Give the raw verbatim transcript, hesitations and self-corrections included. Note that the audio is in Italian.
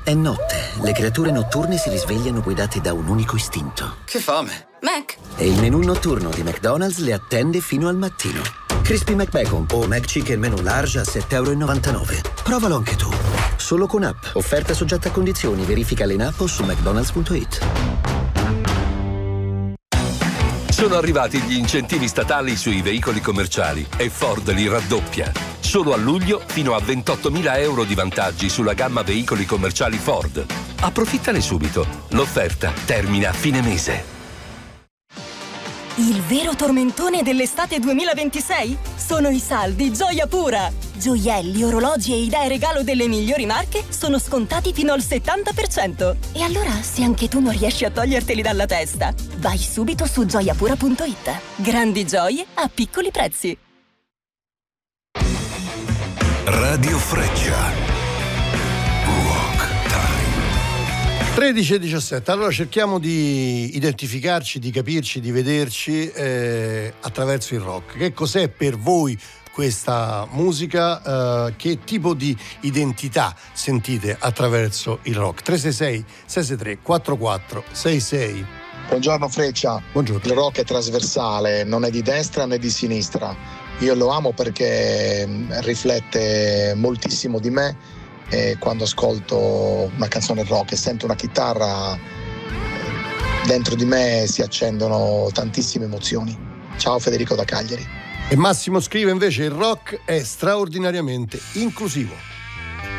È notte. Le creature notturne si risvegliano guidate da un unico istinto. Che fame! Mac! E il menù notturno di McDonald's le attende fino al mattino. Crispy McBacon o McChicken menù large a sette e novantanove euro. Provalo anche tu. Solo con app. Offerta soggetta a condizioni. Verificale in app o su mcdonalds punto it. Sono arrivati gli incentivi statali sui veicoli commerciali e Ford li raddoppia. Solo a luglio fino a ventottomila euro di vantaggi sulla gamma veicoli commerciali Ford. Approfittane subito. L'offerta termina a fine mese. Il vero tormentone dell'estate duemilaventisei? Sono i saldi Gioia Pura! Gioielli, orologi e idee regalo delle migliori marche sono scontati fino al settanta per cento. E allora, se anche tu non riesci a toglierteli dalla testa, vai subito su gioiapura punto it. Grandi gioie a piccoli prezzi. Radio Freccia. tredici e diciassette, allora cerchiamo di identificarci, di capirci, di vederci eh, attraverso il rock. Che cos'è per voi questa musica? Eh, che tipo di identità sentite attraverso il rock? tre sei sei sei sei tre quattro quattro sei sei. Buongiorno Freccia. Buongiorno. Il rock è trasversale, non è di destra né di sinistra. Io lo amo perché riflette moltissimo di me. E quando ascolto una canzone rock e sento una chitarra, dentro di me si accendono tantissime emozioni. Ciao Federico da Cagliari. E Massimo scrive invece: il rock è straordinariamente inclusivo.